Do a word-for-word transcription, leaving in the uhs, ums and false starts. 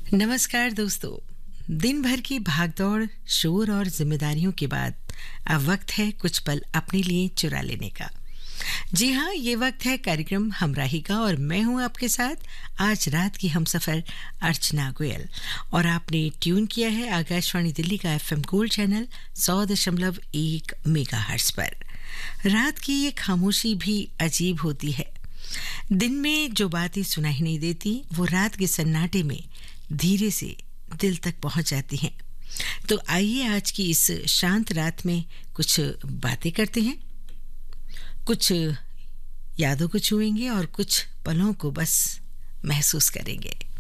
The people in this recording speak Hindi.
नमस्कार दोस्तों। दिन भर की भागदौड़, शोर और जिम्मेदारियों के बाद अब वक्त है कुछ पल अपने लिए चुरा लेने का। जी हाँ, ये वक्त है कार्यक्रम हमराही का और मैं हूँ आपके साथ आज रात की हमसफर अर्चना गोयल। और आपने ट्यून किया है आकाशवाणी दिल्ली का एफएम गोल्ड चैनल सौ दशमलव एक मेगाहर्ट्ज पर। रात की ये खामोशी भी अजीब होती है। दिन में जो बातें सुनाई नहीं देती वो रात के सन्नाटे में धीरे से दिल तक पहुंच जाती हैं। तो आइए आज की इस शांत रात में कुछ बातें करते हैं, कुछ यादों को छुएंगे और कुछ पलों को बस महसूस करेंगे।